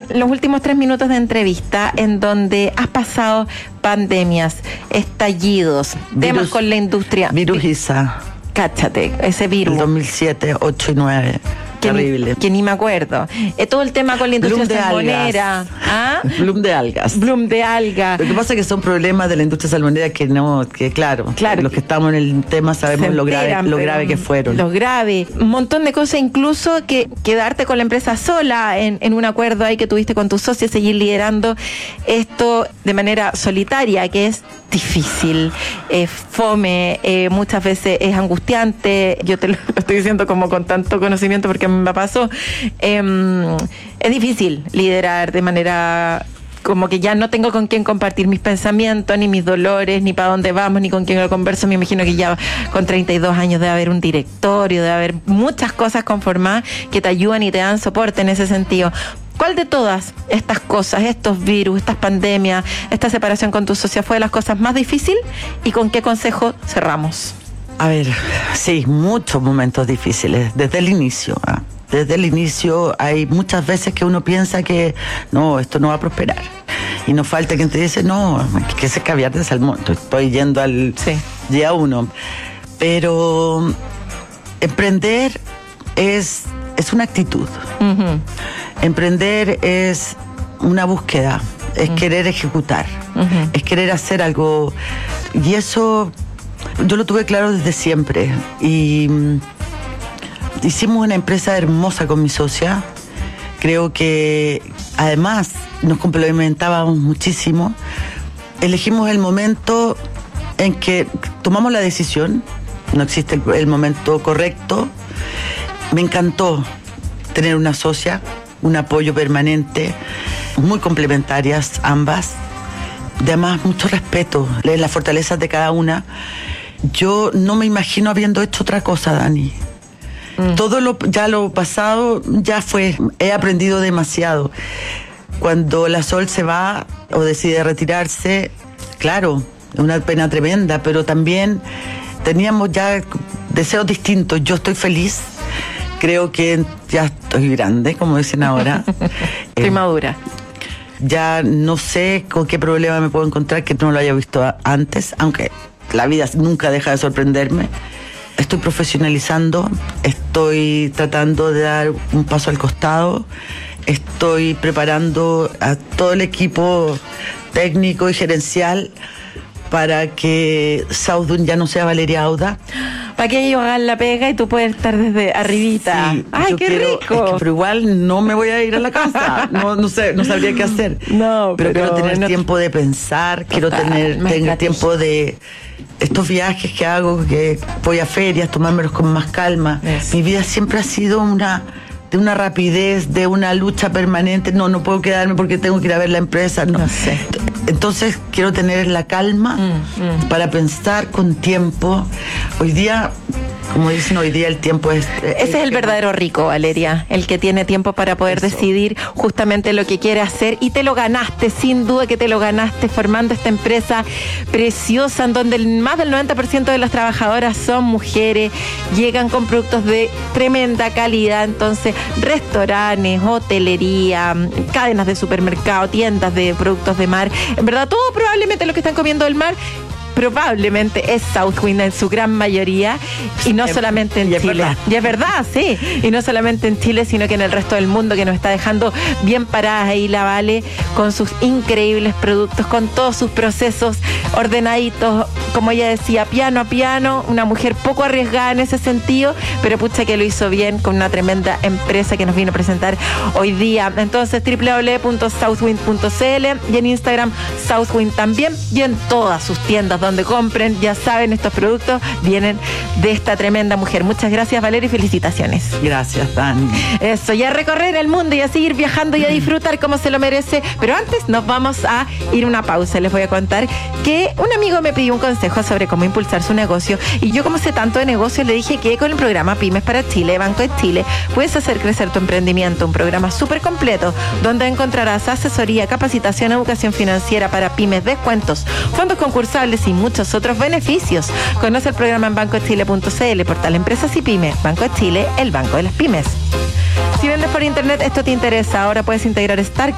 los últimos 3 minutos de entrevista en donde has pasado pandemias, estallidos, temas con la industria. Virus ISA. Cáchate, ese virus. El 2007, 8 y 9. Terrible. Que ni me acuerdo. Todo el tema con la industria salmonera. ¿Ah? Bloom de algas. Bloom de algas. Lo que pasa es que son problemas de la industria salmonera que claro, los que estamos en el tema sabemos lo grave que fueron. Lo grave. Un montón de cosas, incluso que quedarte con la empresa sola en un acuerdo ahí que tuviste con tus socios, seguir liderando esto de manera solitaria, que es difícil, fome, muchas veces es angustiante. Yo te lo estoy diciendo como con tanto conocimiento porque me pasó. Es difícil liderar de manera como que ya no tengo con quién compartir mis pensamientos, ni mis dolores, ni para dónde vamos, ni con quién lo converso. Me imagino que ya con 32 años debe haber un directorio, debe haber muchas cosas conformadas que te ayudan y te dan soporte en ese sentido. ¿Cuál de todas estas cosas, estos virus, estas pandemias, esta separación con tu socia fue de las cosas más difíciles y con qué consejo cerramos? A ver, sí, muchos momentos difíciles, desde el inicio. Desde el inicio hay muchas veces que uno piensa que no, esto no va a prosperar. Y no falta quien te dice, no, que ese caviar de salmón. Estoy yendo al día 1. Pero emprender es una actitud. Uh-huh. Emprender es una búsqueda, es querer ejecutar, es querer hacer algo. Y eso yo lo tuve claro desde siempre. Y hicimos una empresa hermosa con mi socia. Creo que además nos complementábamos muchísimo. Elegimos el momento en que tomamos la decisión. No existe el momento correcto. Me encantó tener una socia, un apoyo permanente, muy complementarias ambas. Además, mucho respeto, las fortalezas de cada una. Yo no me imagino habiendo hecho otra cosa, Dani. Todo lo pasado ya fue. He aprendido demasiado. Cuando la Sol se va o decide retirarse, claro, es una pena tremenda, pero también teníamos ya deseos distintos. Yo estoy feliz. Creo que ya estoy grande, como dicen ahora. Estoy madura. Ya no sé con qué problema me puedo encontrar que no lo haya visto antes, aunque la vida nunca deja de sorprenderme. Estoy profesionalizando, estoy tratando de dar un paso al costado, estoy preparando a todo el equipo técnico y gerencial para que Southwind ya no sea Valeria Auda. Para que ellos hagan la pega y tú puedes estar desde arribita. Sí, ¡ay, qué rico! Pero igual no me voy a ir a la casa. No sé, no sabría qué hacer. No, pero quiero tener tiempo de pensar, quiero tener tiempo de estos viajes que hago, que voy a ferias, tomármelos con más calma. Eso. Mi vida siempre ha sido de una rapidez, de una lucha permanente. No puedo quedarme porque tengo que ir a ver la empresa. No sé. Entonces quiero tener la calma para pensar con tiempo. Hoy día, como dicen, hoy día el tiempo es... Ese es el verdadero rico, Valeria, el que tiene tiempo para poder decidir justamente lo que quiere hacer, y te lo ganaste, sin duda que te lo ganaste formando esta empresa preciosa en donde más del 90% de las trabajadoras son mujeres, llegan con productos de tremenda calidad. Entonces, restaurantes, hotelería, cadenas de supermercado, tiendas de productos de mar, en verdad todo probablemente lo que están comiendo del mar probablemente es Southwind en su gran mayoría, y no solamente en Chile. Y es verdad, sí. Y no solamente en Chile, sino que en el resto del mundo, que nos está dejando bien paradas ahí la Vale, con sus increíbles productos, con todos sus procesos ordenaditos, como ella decía, piano a piano, una mujer poco arriesgada en ese sentido, pero pucha que lo hizo bien, con una tremenda empresa que nos vino a presentar hoy día. Entonces, www.southwind.cl, y en Instagram Southwind también, y en todas sus tiendas donde compren, ya saben, estos productos vienen de esta tremenda mujer. Muchas gracias, Valeria, y felicitaciones. Gracias, Dani. Eso, y a recorrer el mundo y a seguir viajando y a disfrutar como se lo merece. Pero antes nos vamos a ir a una pausa. Les voy a contar que un amigo me pidió un consejo sobre cómo impulsar su negocio, y yo, como sé tanto de negocios, le dije que con el programa Pymes para Chile, Banco de Chile, puedes hacer crecer tu emprendimiento. Un programa súper completo donde encontrarás asesoría, capacitación, educación financiera para pymes, descuentos, fondos concursables y muchos otros beneficios. Conoce el programa en bancochile.cl, portal Empresas y Pymes. Banco de Chile, el banco de las pymes. Si vendes por internet, esto te interesa. Ahora puedes integrar Star